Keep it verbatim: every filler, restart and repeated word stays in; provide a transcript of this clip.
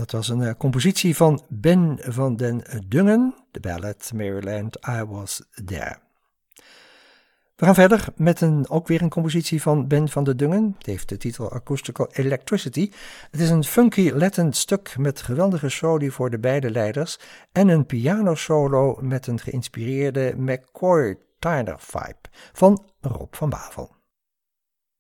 Dat was een uh, compositie van Ben van den Dungen, de ballad Maryland, I Was There. We gaan verder met een, ook weer een compositie van Ben van den Dungen. Het heeft de titel Acoustical Electricity. Het is een funky Latin stuk met geweldige soli voor de beide leiders en een pianosolo met een geïnspireerde McCoy-Tyner vibe van Rob van Bavel.